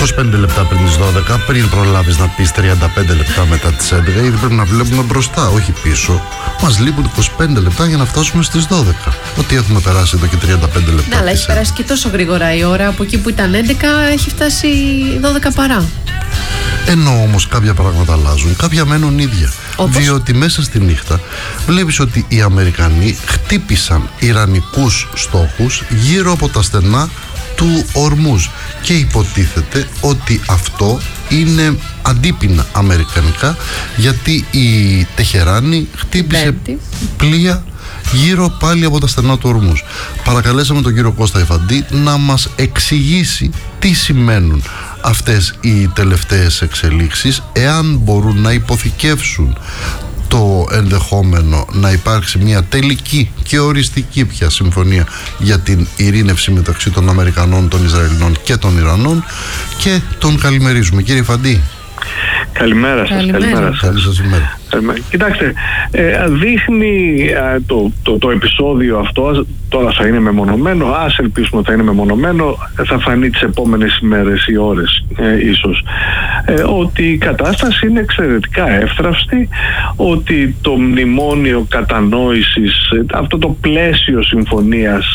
25 λεπτά πριν τις 12, πριν προλάβεις να πεις 35 λεπτά μετά τις 11, γιατί πρέπει να βλέπουμε μπροστά, όχι πίσω. Μας λείπουν 25 λεπτά για να φτάσουμε στις 12. Ότι έχουμε περάσει εδώ και 35 λεπτά. Ναι, αλλά έχει περάσει και τόσο γρήγορα η ώρα. Από εκεί που ήταν 11 έχει φτάσει 12 παρά. Ενώ όμως κάποια πράγματα αλλάζουν, κάποια μένουν ίδια. Όπως? Διότι μέσα στη νύχτα βλέπεις ότι οι Αμερικανοί χτύπησαν ιρανικούς στόχους γύρω από τα στενά του Ορμούζ και υποτίθεται ότι αυτό είναι αντίπεινα αμερικανικά, γιατί η Τεχεράνη χτύπησε πλοία γύρω πάλι από τα στενά του Ορμούζ. Παρακαλέσαμε τον κύριο Κώστα Ιφαντή να μας εξηγήσει τι σημαίνουν αυτές οι τελευταίες εξελίξεις, εάν μπορούν να υποθηκεύσουν το ενδεχόμενο να υπάρξει μια τελική και οριστική πια συμφωνία για την ειρήνευση μεταξύ των Αμερικανών, των Ισραηλινών και των Ιρανών, και τον καλημερίζουμε. Κύριε Φαντή. Καλημέρα σας. Καλή σας ημέρα. Κοιτάξτε, δείχνει το επεισόδιο αυτό, τώρα θα είναι μεμονωμένο, ας ελπίσουμε ότι θα είναι μεμονωμένο, θα φανεί τις επόμενες ημέρες ή ώρες ίσως, ότι η κατάσταση είναι εξαιρετικά εύθραυστη, ότι το μνημόνιο κατανόησης, αυτό το πλαίσιο συμφωνίας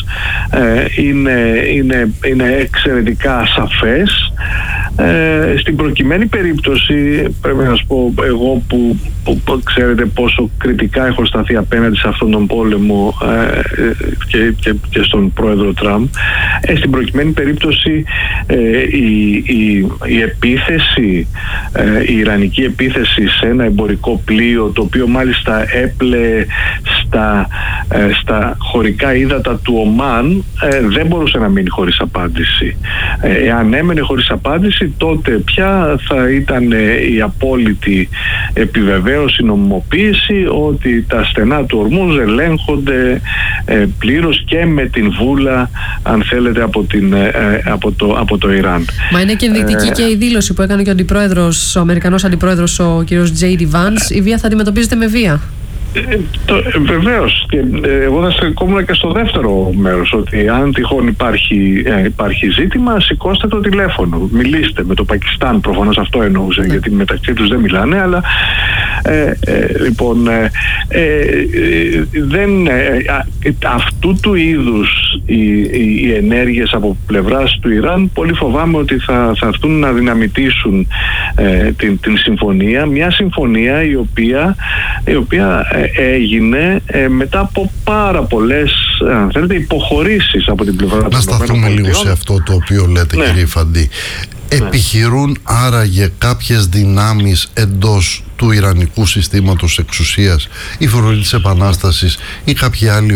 είναι εξαιρετικά σαφές. Στην προκειμένη περίπτωση πρέπει να σας πω, εγώ που ξέρετε πόσο κριτικά έχω σταθεί απέναντι σε αυτόν τον πόλεμο και στον πρόεδρο Τραμπ, στην προκειμένη περίπτωση η επίθεση, η ιρανική επίθεση σε ένα εμπορικό πλοίο, το οποίο μάλιστα έπλεε στα χωρικά ύδατα του Ομάν, δεν μπορούσε να μείνει χωρίς απάντηση. Εάν έμενε χωρίς απάντηση, τότε πια θα ήταν η απόλυτη επιβεβαίωση, νομιμοποίηση ότι τα στενά του Ορμούζ ελέγχονται πλήρως και με την βούλα, αν θέλετε, από το Ιράν. Μα είναι και ενδεικτική και η δήλωση που έκανε και ο Αμερικανός αντιπρόεδρος, ο κ. J.D. Vance, η βία θα αντιμετωπίζεται με βία. Βεβαίως, και εγώ θα στεκόμουν και στο δεύτερο μέρος, ότι αν τυχόν υπάρχει ζήτημα, σηκώστε το τηλέφωνο, μιλήστε με το Πακιστάν, προφανώς αυτό εννοούσε, γιατί μεταξύ τους δεν μιλάνε, αλλά λοιπόν αυτού του είδους οι ενέργειες από πλευράς του Ιράν, πολύ φοβάμαι ότι θα έρθουν να δυναμητήσουν την συμφωνία, μια συμφωνία η οποία έγινε μετά από πάρα πολλές, αν θέλετε, υποχωρήσεις από την πλευρά του. Να σταθούμε λίγο σε αυτό το οποίο λέτε, ναι, κύριε Φαντή. Επιχειρούν άραγε κάποιες δυνάμεις εντός του Ιρανικού συστήματος εξουσίας, η Φρουρή της Επανάστασης ή κάποιοι άλλοι